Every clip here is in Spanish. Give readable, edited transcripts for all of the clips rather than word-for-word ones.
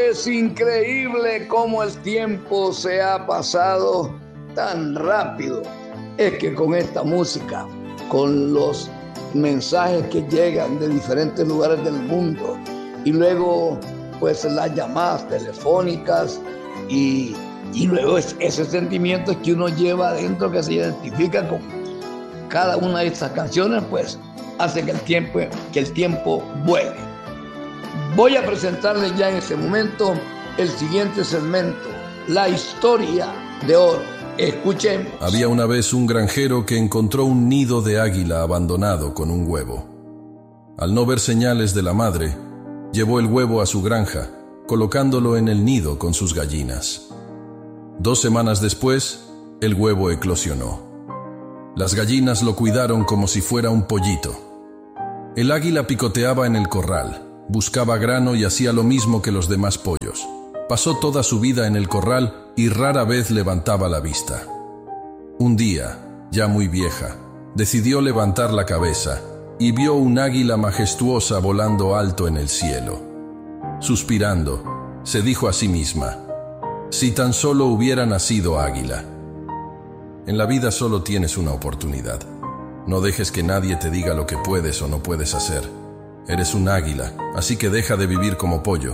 Es increíble cómo el tiempo se ha pasado tan rápido. Es que con esta música, con los mensajes que llegan de diferentes lugares del mundo y luego pues las llamadas telefónicas y luego ese sentimiento que uno lleva adentro, que se identifica con cada una de estas canciones, pues hace que el tiempo vuele. Voy a presentarles ya en este momento el siguiente segmento, la historia de oro. Escuchemos. Había una vez un granjero que encontró un nido de águila abandonado con un huevo. Al no ver señales de la madre, llevó el huevo a su granja, colocándolo en el nido con sus gallinas. 2 semanas después, el huevo eclosionó. Las gallinas lo cuidaron como si fuera un pollito. El águila picoteaba en el corral, buscaba grano y hacía lo mismo que los demás pollos. Pasó toda su vida en el corral y rara vez levantaba la vista. Un día, ya muy vieja, decidió levantar la cabeza y vio un águila majestuosa volando alto en el cielo. Suspirando, se dijo a sí misma: si tan solo hubiera nacido águila. En la vida solo tienes una oportunidad. No dejes que nadie te diga lo que puedes o no puedes hacer. Eres un águila, así que deja de vivir como pollo.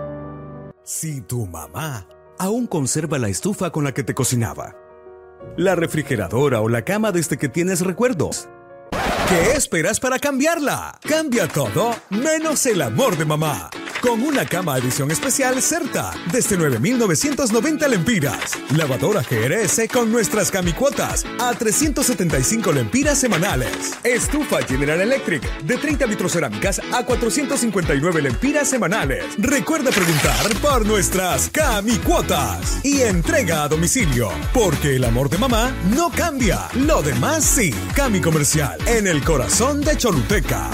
Si tu mamá aún conserva la estufa con la que te cocinaba, la refrigeradora o la cama desde que tienes recuerdos, ¿qué esperas para cambiarla? Cambia todo menos el amor de mamá. Con una cama edición especial Certa, desde 9,990 lempiras. Lavadora GRS con nuestras camicuotas a 375 lempiras semanales. Estufa General Electric de 30 vitrocerámicas a 459 lempiras semanales. Recuerda preguntar por nuestras camicuotas. Y entrega a domicilio, porque el amor de mamá no cambia. Lo demás sí. Cami Comercial, en el corazón de Choluteca.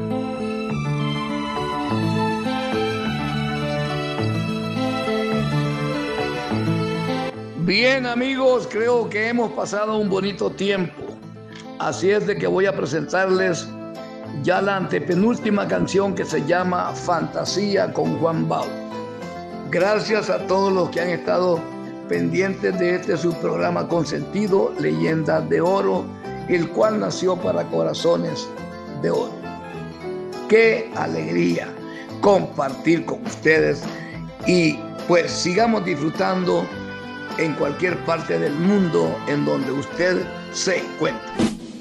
Bien, amigos, creo que hemos pasado un bonito tiempo. Así es de que voy a presentarles ya la antepenúltima canción, que se llama Fantasía, con Juan Bau. Gracias a todos los que han estado pendientes de este subprograma consentido, Leyendas de Oro, el cual nació para corazones de oro. Qué alegría compartir con ustedes, y pues sigamos disfrutando en cualquier parte del mundo en donde usted se encuentre.